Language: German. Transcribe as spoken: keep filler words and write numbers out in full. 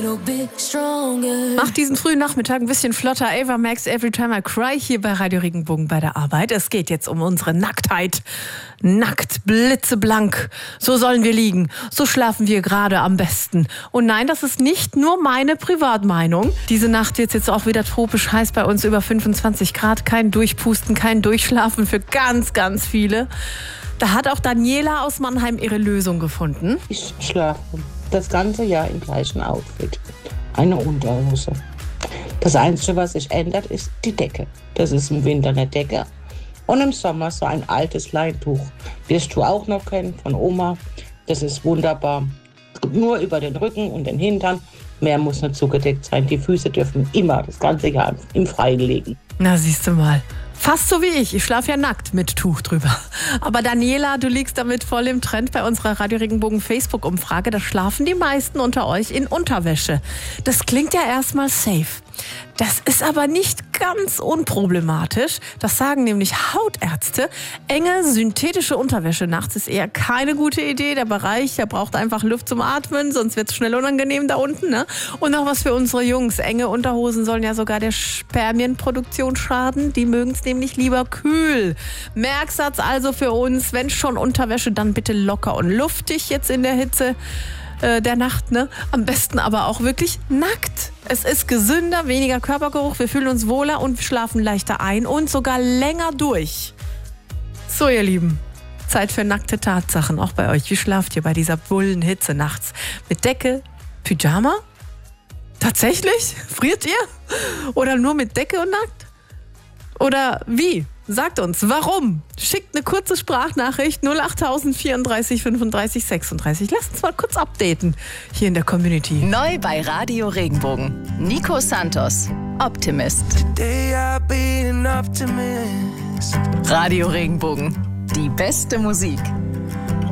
Macht diesen frühen Nachmittag ein bisschen flotter. Ava Max, Every Time I Cry hier bei Radio Regenbogen bei der Arbeit. Es geht jetzt um unsere Nacktheit. Nackt, blitzeblank. So sollen wir liegen. So schlafen wir gerade am besten. Und nein, das ist nicht nur meine Privatmeinung. Diese Nacht wird jetzt auch wieder tropisch heiß bei uns, über fünfundzwanzig Grad. Kein Durchpusten, kein Durchschlafen für ganz, ganz viele. Da hat auch Daniela aus Mannheim ihre Lösung gefunden. Ich schlafe das ganze Jahr im gleichen Outfit. Eine Unterhose. Das Einzige, was sich ändert, ist die Decke. Das ist im Winter eine Decke und im Sommer so ein altes Leintuch. Wirst du auch noch kennen von Oma. Das ist wunderbar. Nur über den Rücken und den Hintern. Mehr muss nicht zugedeckt sein. Die Füße dürfen immer das ganze Jahr im Freien liegen. Na, siehst du mal. Fast so wie ich. Ich schlafe ja nackt mit Tuch drüber. Aber Daniela, du liegst damit voll im Trend bei unserer Radio Regenbogen Facebook-Umfrage. Da schlafen die meisten unter euch in Unterwäsche. Das klingt ja erstmal safe. Das ist aber nicht ganz unproblematisch. Das sagen nämlich Hautärzte. Enge, synthetische Unterwäsche nachts ist eher keine gute Idee. Der Bereich, der braucht einfach Luft zum Atmen, sonst wird es schnell unangenehm da unten. Ne? Und noch was für unsere Jungs. Enge Unterhosen sollen ja sogar der Spermienproduktion schaden. Die mögen es nämlich lieber kühl. Merksatz also für uns, wenn schon Unterwäsche, dann bitte locker und luftig jetzt in der Hitze der Nacht, ne? Am besten aber auch wirklich nackt. Es ist gesünder, weniger Körpergeruch, wir fühlen uns wohler und wir schlafen leichter ein und sogar länger durch. So, ihr Lieben, Zeit für nackte Tatsachen, auch bei euch. Wie schlaft ihr bei dieser Bullenhitze nachts? Mit Decke, Pyjama? Tatsächlich? Friert ihr? Oder nur mit Decke und nackt? Oder wie? Sagt uns, warum? Schickt eine kurze Sprachnachricht null acht vierunddreißig fünfunddreißig sechsunddreißig. Lasst uns mal kurz updaten hier in der Community. Neu bei Radio Regenbogen. Nico Santos, Optimist. Radio Regenbogen. Die beste Musik.